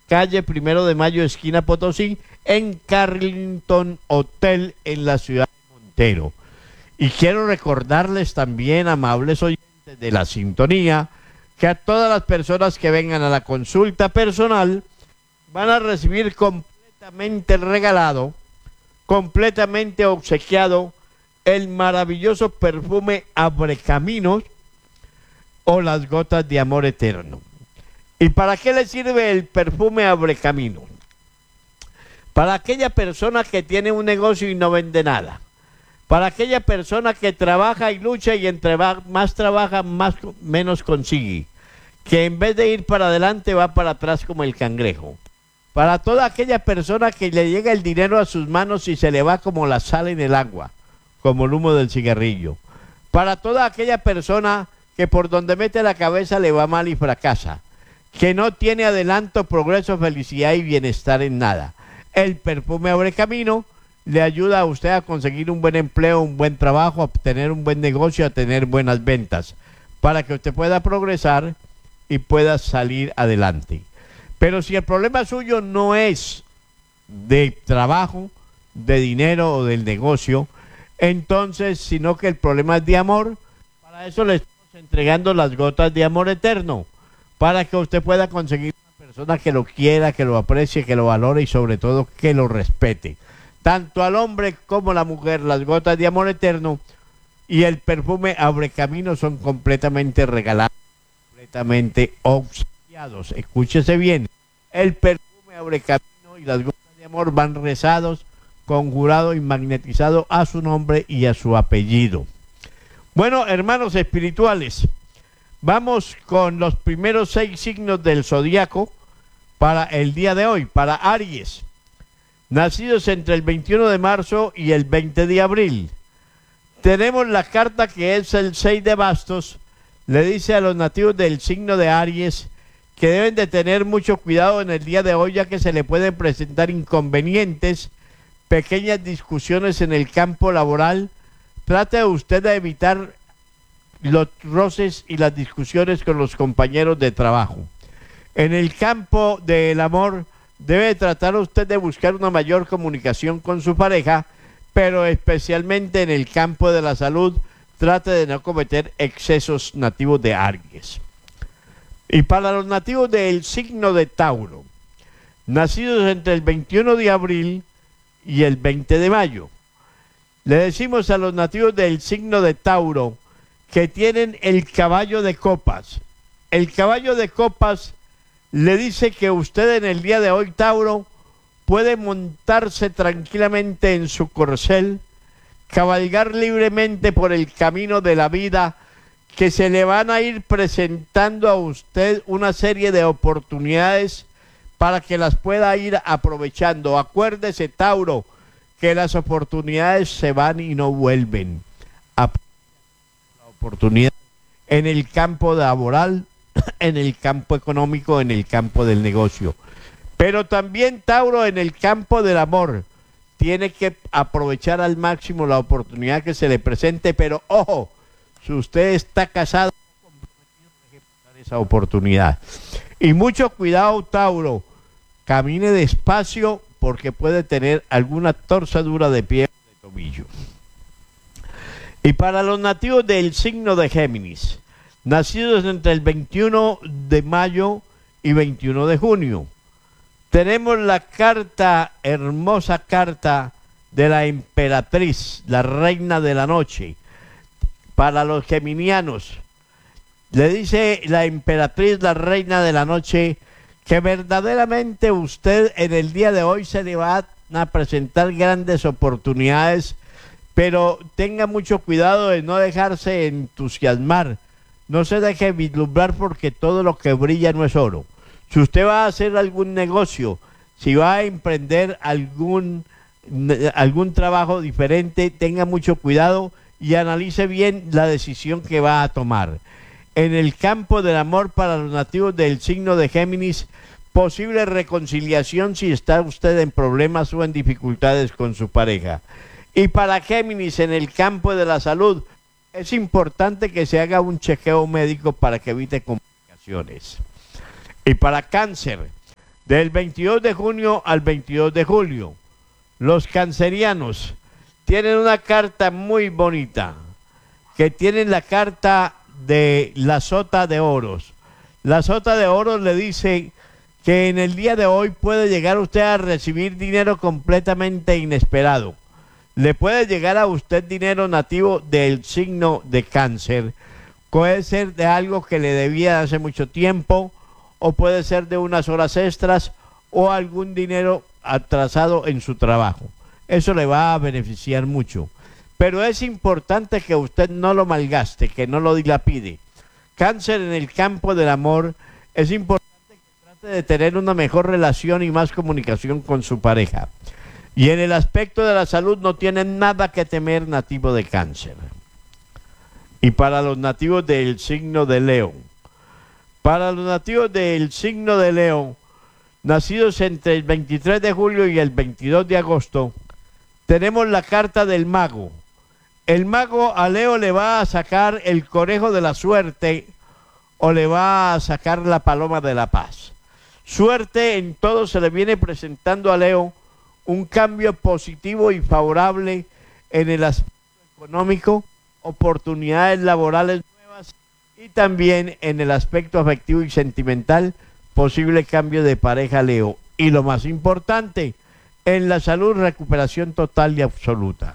calle 1 de Mayo, esquina Potosí, en Carlington Hotel, en la ciudad de Montero. Y quiero recordarles también, amables oyentes de la sintonía, que a todas las personas que vengan a la consulta personal van a recibir completamente regalado, completamente obsequiado, el maravilloso perfume Abrecaminos o las gotas de amor eterno. ¿Y para qué le sirve el perfume Abrecaminos? Para aquella persona que tiene un negocio y no vende nada. Para aquella persona que trabaja y lucha y entre más trabaja, menos consigue. Que en vez de ir para adelante va para atrás como el cangrejo. Para toda aquella persona que le llega el dinero a sus manos y se le va como la sal en el agua, como el humo del cigarrillo. Para toda aquella persona que por donde mete la cabeza le va mal y fracasa. Que no tiene adelanto, progreso, felicidad y bienestar en nada. El perfume Abrecamino le ayuda a usted a conseguir un buen empleo, un buen trabajo, a tener un buen negocio, a tener buenas ventas, para que usted pueda progresar y pueda salir adelante. Pero si el problema suyo no es de trabajo, de dinero o del negocio, entonces, sino que el problema es de amor, para eso le estamos entregando las gotas de amor eterno, para que usted pueda conseguir una persona que lo quiera, que lo aprecie, que lo valore y sobre todo que lo respete. Tanto al hombre como a la mujer, las gotas de amor eterno y el perfume Abrecamino son completamente regalados, completamente obsequiados. Escúchese bien, el perfume Abrecamino y las gotas de amor van rezados, conjurado y magnetizado a su nombre y a su apellido. Bueno, hermanos espirituales, vamos con los primeros 6 signos del zodiaco para el día de hoy, para Aries. Nacidos entre el 21 de marzo y el 20 de abril. Tenemos la carta que es el 6 de bastos. Le dice a los nativos del signo de Aries que deben de tener mucho cuidado en el día de hoy, ya que se le pueden presentar inconvenientes, pequeñas discusiones en el campo laboral. Trate usted de evitar los roces y las discusiones con los compañeros de trabajo. En el campo del amor, debe tratar usted de buscar una mayor comunicación con su pareja, pero especialmente en el campo de la salud, trate de no cometer excesos nativos de Aries. Y para los nativos del signo de Tauro, nacidos entre el 21 de abril y el 20 de mayo, le decimos a los nativos del signo de Tauro que tienen el caballo de copas. El caballo de copas le dice que usted en el día de hoy, Tauro, puede montarse tranquilamente en su corcel, cabalgar libremente por el camino de la vida, que se le van a ir presentando a usted una serie de oportunidades para que las pueda ir aprovechando. Acuérdese, Tauro, que las oportunidades se van y no vuelven. La oportunidad en el campo laboral, en el campo económico, en el campo del negocio. Pero también, Tauro, en el campo del amor, tiene que aprovechar al máximo la oportunidad que se le presente, pero ojo, si usted está casado, deje pasar esa oportunidad. Y mucho cuidado, Tauro, camine despacio porque puede tener alguna torcedura de pie o de tobillo. Y para los nativos del signo de Géminis, nacidos entre el 21 de mayo y 21 de junio, tenemos la carta, hermosa carta de la emperatriz, la reina de la noche. Para los geminianos, le dice la emperatriz, la reina de la noche, que verdaderamente usted en el día de hoy se le va a presentar grandes oportunidades, pero tenga mucho cuidado de no dejarse entusiasmar. No se deje vislumbrar porque todo lo que brilla no es oro. Si usted va a hacer algún negocio, si va a emprender algún trabajo diferente, tenga mucho cuidado y analice bien la decisión que va a tomar. En el campo del amor, para los nativos del signo de Géminis, posible reconciliación si está usted en problemas o en dificultades con su pareja. Y para Géminis, en el campo de la salud, es importante que se haga un chequeo médico para que evite complicaciones. Y para Cáncer, del 22 de junio al 22 de julio. Los cancerianos tienen una carta muy bonita, que tienen la carta de la sota de oros. La sota de oros le dice que en el día de hoy puede llegar usted a recibir dinero completamente inesperado. Le puede llegar a usted dinero nativo del signo de Cáncer. Puede ser de algo que le debía hace mucho tiempo, o puede ser de unas horas extras, o algún dinero atrasado en su trabajo. Eso le va a beneficiar mucho. Pero es importante que usted no lo malgaste, que no lo dilapide. Cáncer, en el campo del amor, es importante que trate de tener una mejor relación y más comunicación con su pareja. Y en el aspecto de la salud no tiene nada que temer nativo de Cáncer. Y para los nativos del signo de Leo, para los nativos del signo de Leo, nacidos entre el 23 de julio y el 22 de agosto, tenemos la carta del mago. El mago a Leo le va a sacar el conejo de la suerte, o le va a sacar la paloma de la paz. Suerte en todo se le viene presentando a Leo, un cambio positivo y favorable en el aspecto económico, oportunidades laborales nuevas, y también en el aspecto afectivo y sentimental, posible cambio de pareja, Leo. Y lo más importante, en la salud, recuperación total y absoluta.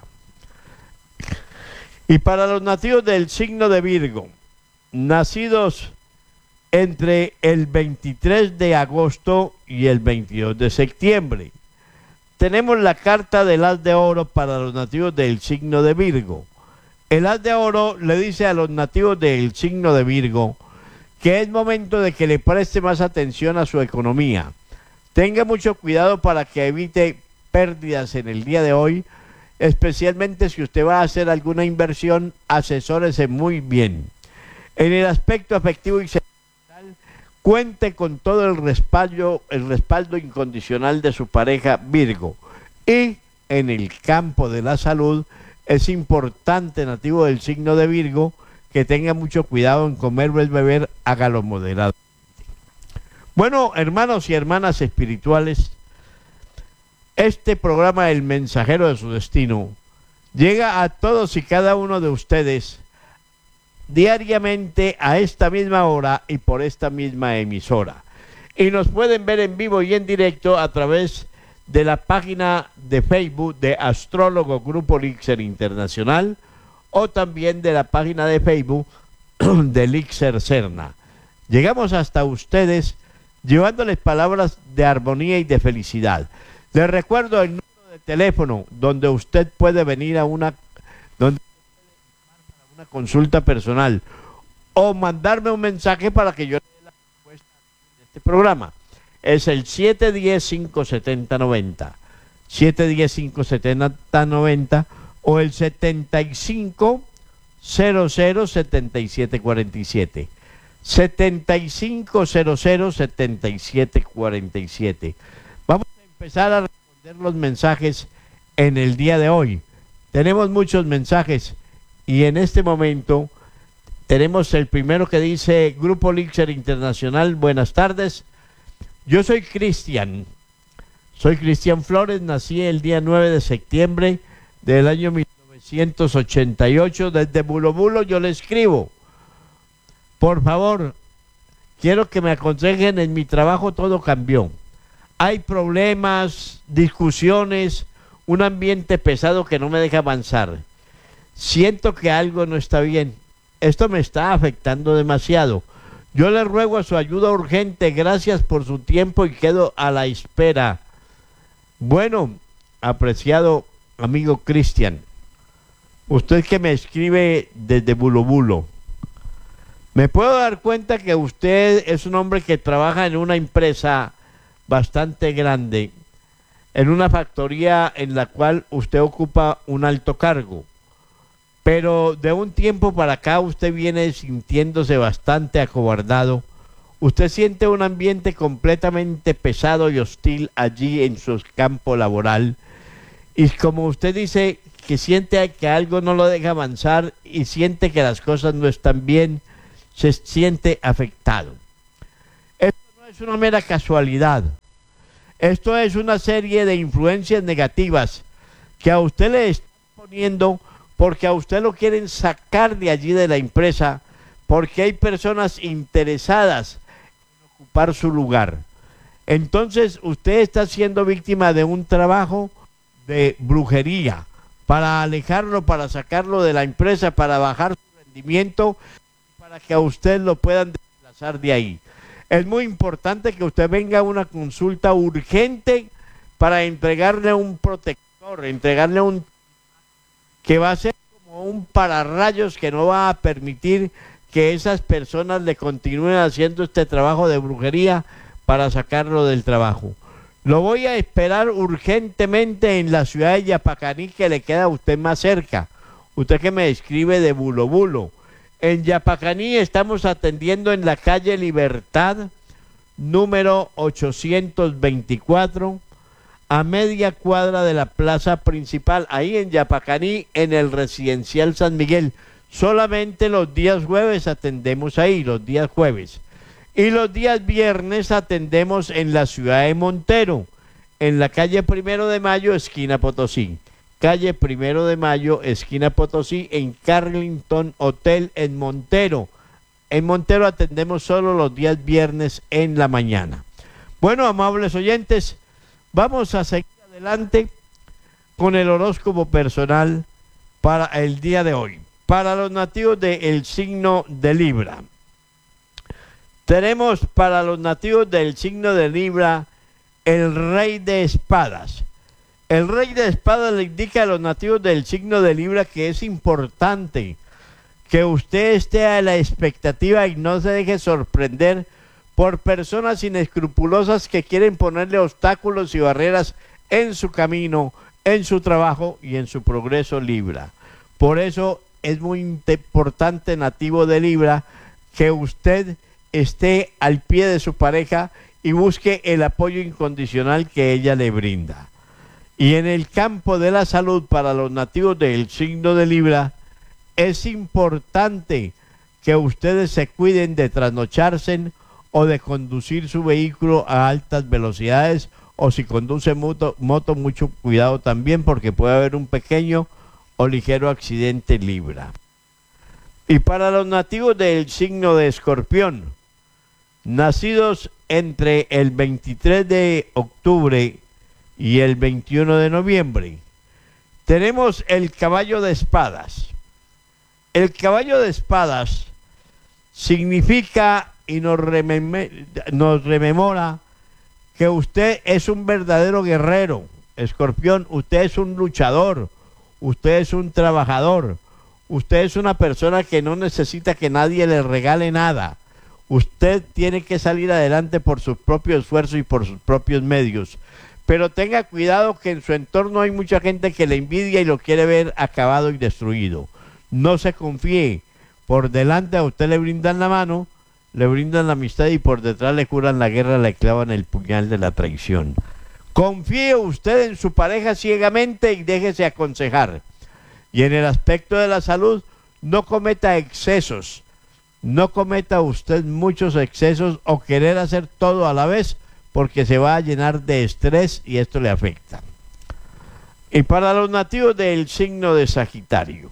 Y para los nativos del signo de Virgo, nacidos entre el 23 de agosto y el 22 de septiembre, tenemos la carta del As de Oro para los nativos del signo de Virgo. El As de Oro le dice a los nativos del signo de Virgo que es momento de que le preste más atención a su economía. Tenga mucho cuidado para que evite pérdidas en el día de hoy, especialmente si usted va a hacer alguna inversión, asesórese muy bien. En el aspecto afectivo y sentimental, cuente con todo el respaldo incondicional de su pareja Virgo. Y en el campo de la salud, es importante, nativo del signo de Virgo, que tenga mucho cuidado en comer o beber, hágalo moderadamente. Bueno, hermanos y hermanas espirituales, este programa El Mensajero de su Destino llega a todos y cada uno de ustedes diariamente a esta misma hora y por esta misma emisora. Y nos pueden ver en vivo y en directo a través de la página de Facebook de Astrólogo Grupo Elixir Internacional, o también de la página de Facebook de Elixir Serna. Llegamos hasta ustedes llevándoles palabras de armonía y de felicidad. Les recuerdo el número de teléfono donde usted puede venir a una consulta personal, o mandarme un mensaje para que yo le dé la respuesta de este programa. Es el 710-570-90, 710-570-90, o el 7500-7747, 7500-7747. Vamos a empezar a responder los mensajes en el día de hoy. Tenemos muchos mensajes y en este momento tenemos el primero que dice: Grupo Elixir Internacional, buenas tardes. Yo soy Cristian Flores, nací el día 9 de septiembre del año 1988, desde Bulo Bulo yo le escribo. Por favor, quiero que me aconsejen, en mi trabajo todo cambió. Hay problemas, discusiones, un ambiente pesado que no me deja avanzar. Siento que algo no está bien. Esto me está afectando demasiado. Yo le ruego a su ayuda urgente. Gracias por su tiempo y quedo a la espera. Bueno, apreciado amigo Cristian, usted que me escribe desde Bulo Bulo, me puedo dar cuenta que usted es un hombre que trabaja en una empresa bastante grande, en una factoría en la cual usted ocupa un alto cargo. Pero de un tiempo para acá usted viene sintiéndose bastante acobardado. Usted siente un ambiente completamente pesado y hostil allí en su campo laboral. Y como usted dice que siente que algo no lo deja avanzar y siente que las cosas no están bien, se siente afectado. Esto no es una mera casualidad. Esto es una serie de influencias negativas que a usted le están poniendo porque a usted lo quieren sacar de allí de la empresa, porque hay personas interesadas en ocupar su lugar. Entonces usted está siendo víctima de un trabajo de brujería para alejarlo, para sacarlo de la empresa, para bajar su rendimiento, para que a usted lo puedan desplazar de ahí. Es muy importante que usted venga a una consulta urgente para entregarle un protector, entregarle un que va a ser como un pararrayos que no va a permitir que esas personas le continúen haciendo este trabajo de brujería para sacarlo del trabajo. Lo voy a esperar urgentemente en la ciudad de Yapacaní, que le queda a usted más cerca. Usted que me escribe de Bulo Bulo. En Yapacaní estamos atendiendo en la calle Libertad, número 824, a media cuadra de la plaza principal, ahí en Yapacaní, en el residencial San Miguel. Solamente los días jueves atendemos ahí, los días jueves. Y los días viernes atendemos en la ciudad de Montero, en la calle 1 de Mayo, esquina Potosí. Calle 1 de Mayo, esquina Potosí, en Carlington Hotel en Montero. En Montero atendemos solo los días viernes en la mañana. Bueno, amables oyentes, vamos a seguir adelante con el horóscopo personal para el día de hoy. Para los nativos del signo de Libra. Tenemos para los nativos del signo de Libra el Rey de Espadas. El Rey de Espadas le indica a los nativos del signo de Libra que es importante que usted esté a la expectativa y no se deje sorprender por personas inescrupulosas que quieren ponerle obstáculos y barreras en su camino, en su trabajo y en su progreso Libra. Por eso es muy importante, nativo de Libra, que usted esté al pie de su pareja y busque el apoyo incondicional que ella le brinda. Y en el campo de la salud, para los nativos del signo de Libra, es importante que ustedes se cuiden de trasnocharse o de conducir su vehículo a altas velocidades, o si conduce moto, mucho cuidado también, porque puede haber un pequeño o ligero accidente Libra. Y para los nativos del signo de Escorpión, nacidos entre el 23 de octubre y el 21 de noviembre, tenemos el caballo de espadas. El caballo de espadas significa y nos rememora que usted es un verdadero guerrero. Escorpión, usted es un luchador, usted es un trabajador, usted es una persona que no necesita que nadie le regale nada. Usted tiene que salir adelante por su propio esfuerzo y por sus propios medios. Pero tenga cuidado que en su entorno hay mucha gente que le envidia y lo quiere ver acabado y destruido. No se confíe. Por delante a usted le brindan la mano, le brindan la amistad y por detrás le curan la guerra, le clavan el puñal de la traición. Confíe usted en su pareja ciegamente y déjese aconsejar. Y en el aspecto de la salud, no cometa excesos. No cometa usted muchos excesos o querer hacer todo a la vez, porque se va a llenar de estrés y esto le afecta. Y para los nativos del signo de Sagitario,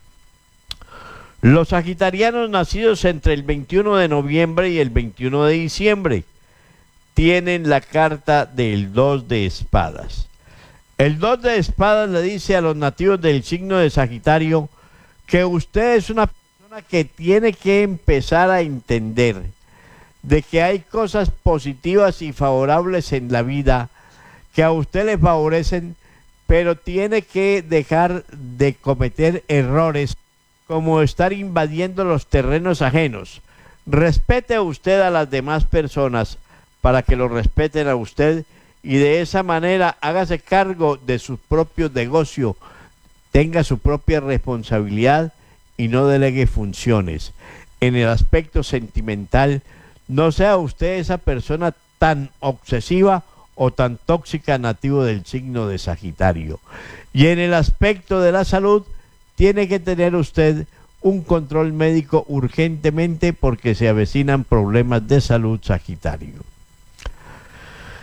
los sagitarianos nacidos entre el 21 de noviembre y el 21 de diciembre tienen la carta del 2 de espadas. El 2 de espadas le dice a los nativos del signo de Sagitario que usted es una persona que tiene que empezar a entender de que hay cosas positivas y favorables en la vida que a usted le favorecen, pero tiene que dejar de cometer errores como estar invadiendo los terrenos ajenos. Respete a usted a las demás personas para que lo respeten a usted y de esa manera hágase cargo de su propio negocio, tenga su propia responsabilidad y no delegue funciones. En el aspecto sentimental, no sea usted esa persona tan obsesiva o tan tóxica, nativo del signo de Sagitario. Y en el aspecto de la salud, tiene que tener usted un control médico urgentemente porque se avecinan problemas de salud, Sagitario.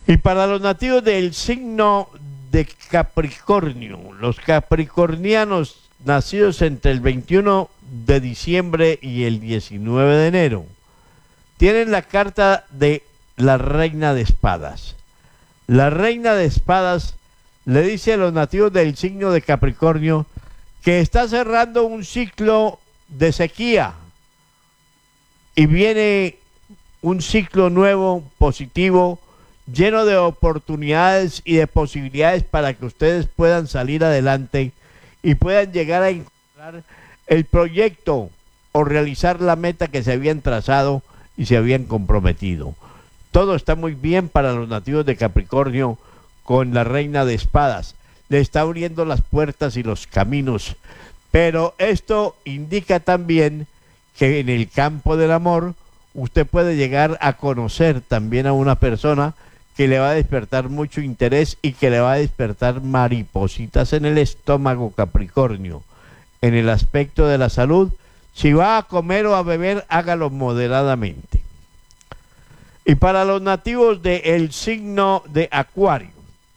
Y para los nativos del signo de Capricornio, los capricornianos nacidos entre el 21 de diciembre y el 19 de enero, tienen la carta de la reina de espadas. La reina de espadas le dice a los nativos del signo de Capricornio que está cerrando un ciclo de sequía y viene un ciclo nuevo, positivo, lleno de oportunidades y de posibilidades para que ustedes puedan salir adelante y puedan llegar a encontrar el proyecto o realizar la meta que se habían trazado y se habían comprometido. Todo está muy bien para los nativos de Capricornio con la reina de espadas. Le está abriendo las puertas y los caminos. Pero esto indica también que en el campo del amor usted puede llegar a conocer también a una persona que le va a despertar mucho interés y que le va a despertar maripositas en el estómago, Capricornio. En el aspecto de la salud, si va a comer o a beber, hágalo moderadamente. Y para los nativos del signo de Acuario,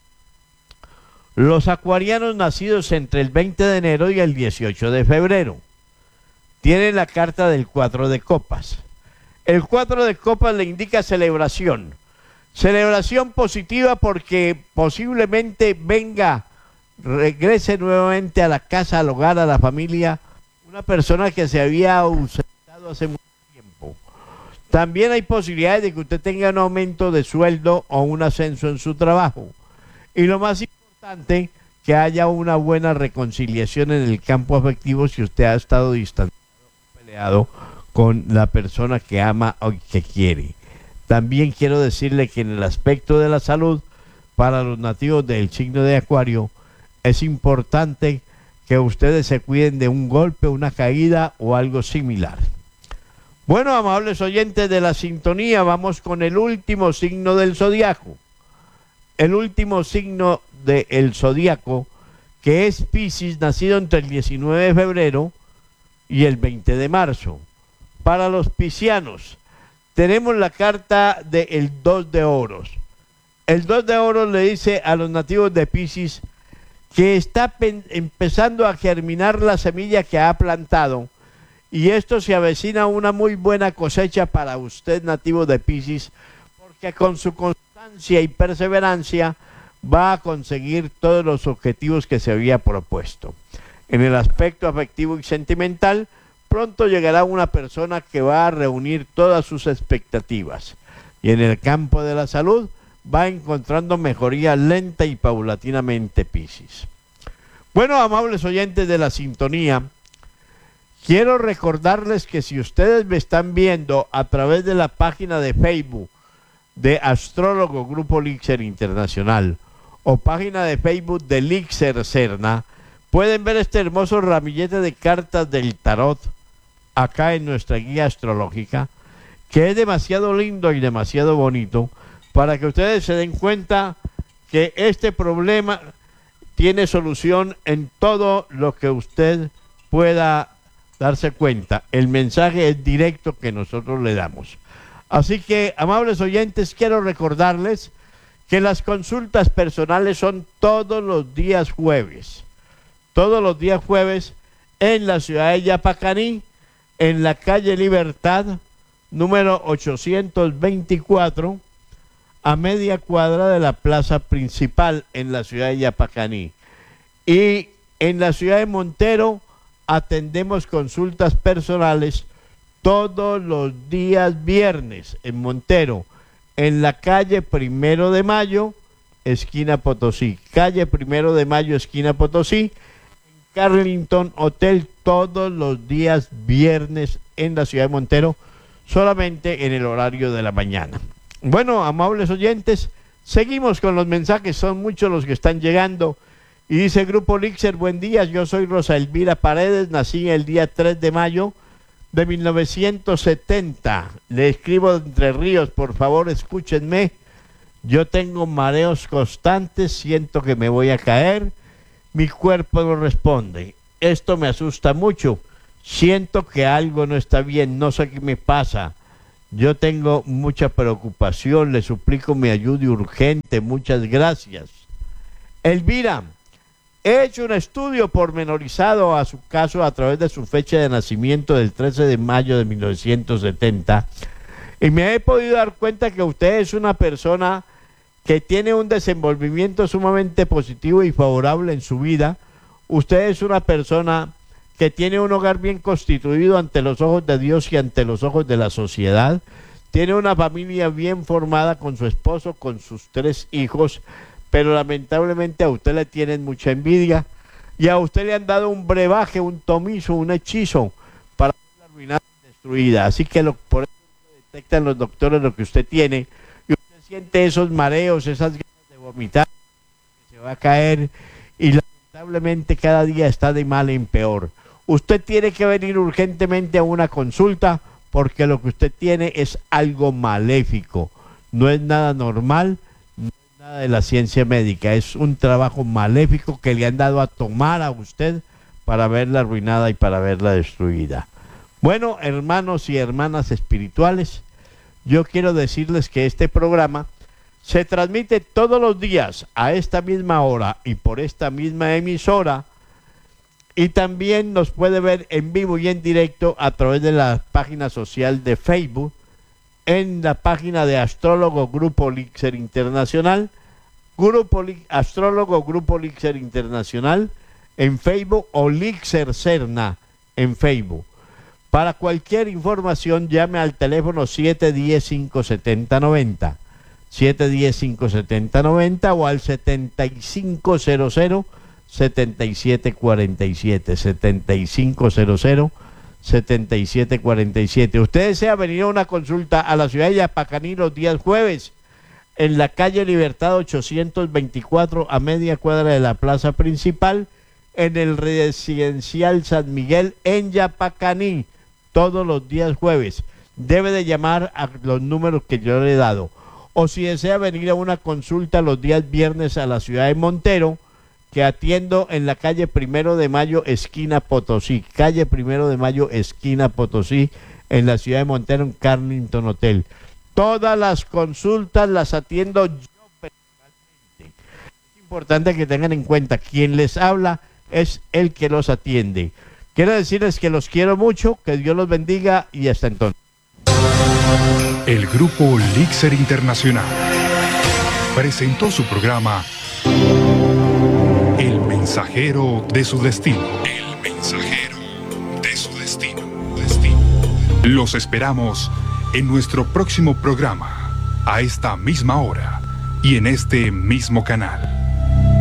los acuarianos nacidos entre el 20 de enero y el 18 de febrero, tienen la carta del 4 de copas. El 4 de copas le indica celebración. Celebración positiva porque posiblemente regrese nuevamente a la casa, al hogar, a la familia, una persona que se había ausentado hace mucho tiempo. También hay posibilidades de que usted tenga un aumento de sueldo o un ascenso en su trabajo. Y lo más importante, que haya una buena reconciliación en el campo afectivo si usted ha estado distanciado, peleado con la persona que ama o que quiere. También quiero decirle que en el aspecto de la salud, para los nativos del signo de Acuario, es importante que ustedes se cuiden de un golpe, una caída o algo similar. Bueno, amables oyentes de la sintonía, vamos con el último signo del zodiaco. El último signo del zodiaco, que es Piscis, nacido entre el 19 de febrero y el 20 de marzo. Para los piscianos, tenemos la carta del 2 de oros. El 2 de oros le dice a los nativos de Piscis que está empezando a germinar la semilla que ha plantado, y esto se avecina una muy buena cosecha para usted, nativo de Piscis, porque con su constancia y perseverancia va a conseguir todos los objetivos que se había propuesto. En el aspecto afectivo y sentimental, pronto llegará una persona que va a reunir todas sus expectativas. Y en el campo de la salud, va encontrando mejoría lenta y paulatinamente, Piscis. Bueno, amables oyentes de la sintonía, quiero recordarles que si ustedes me están viendo a través de la página de Facebook de Astrólogo Grupo Lixer Internacional o página de Facebook de Lixer Serna, pueden ver este hermoso ramillete de cartas del tarot acá en nuestra guía astrológica, que es demasiado lindo y demasiado bonito para que ustedes se den cuenta que este problema tiene solución en todo lo que usted pueda darse cuenta. El mensaje es directo que nosotros le damos. Así que, amables oyentes, quiero recordarles que las consultas personales son todos los días jueves. Todos los días jueves en la ciudad de Yapacaní, en la calle Libertad, número 824, a media cuadra de la plaza principal en la ciudad de Yapacaní. Y en la ciudad de Montero atendemos consultas personales todos los días viernes en Montero, en la calle 1 de Mayo, esquina Potosí. Calle 1 de Mayo, esquina Potosí, en Carlington Hotel, todos los días viernes en la ciudad de Montero, solamente en el horario de la mañana. Bueno, amables oyentes, seguimos con los mensajes, son muchos los que están llegando. Y dice Grupo Lixer, buen día, yo soy Rosa Elvira Paredes, nací el día 3 de mayo de 1970. Le escribo de Entre Ríos, por favor escúchenme. Yo tengo mareos constantes, siento que me voy a caer, mi cuerpo no responde. Esto me asusta mucho, siento que algo no está bien, no sé qué me pasa. Yo tengo mucha preocupación, le suplico mi ayuda urgente, muchas gracias. Elvira, he hecho un estudio pormenorizado a su caso a través de su fecha de nacimiento del 13 de mayo de 1970 y me he podido dar cuenta que usted es una persona que tiene un desenvolvimiento sumamente positivo y favorable en su vida. Usted es una persona que tiene un hogar bien constituido ante los ojos de Dios y ante los ojos de la sociedad. Tiene una familia bien formada con su esposo, con sus 3 hijos, pero lamentablemente a usted le tienen mucha envidia y a usted le han dado un brebaje, un tomizo, un hechizo para verla arruinada y destruida. Así que por eso detectan los doctores lo que usted tiene y usted siente esos mareos, esas ganas de vomitar, que se va a caer y lamentablemente cada día está de mal en peor. Usted tiene que venir urgentemente a una consulta porque lo que usted tiene es algo maléfico, no es nada normal, no es nada de la ciencia médica, es un trabajo maléfico que le han dado a tomar a usted para verla arruinada y para verla destruida. Bueno, hermanos y hermanas espirituales, yo quiero decirles que este programa se transmite todos los días a esta misma hora y por esta misma emisora, y también nos puede ver en vivo y en directo a través de la página social de Facebook, en la página de Astrólogo Grupo Elixir Internacional, Astrólogo Grupo Elixir Internacional en Facebook o Elixir Serna en Facebook. Para cualquier información llame al teléfono 710-570-90, 710-570-90 o al 7500-7747, 7500-7747. Usted desea venir a una consulta a la ciudad de Yapacaní los días jueves, en la calle Libertad 824, a media cuadra de la plaza principal, en el residencial San Miguel en Yapacaní, todos los días jueves. Debe de llamar a los números que yo le he dado. O si desea venir a una consulta los días viernes a la ciudad de Montero, que atiendo en la calle 1 de Mayo, esquina Potosí, calle 1 de Mayo, esquina Potosí, en la ciudad de Montero, en Carlington Hotel. Todas las consultas las atiendo yo personalmente. Es importante que tengan en cuenta, quien les habla es el que los atiende. Quiero decirles que los quiero mucho, que Dios los bendiga y hasta entonces. El Grupo Elixir Internacional presentó su programa El Mensajero de su Destino. El Mensajero de su Destino. Los esperamos en nuestro próximo programa, a esta misma hora y en este mismo canal.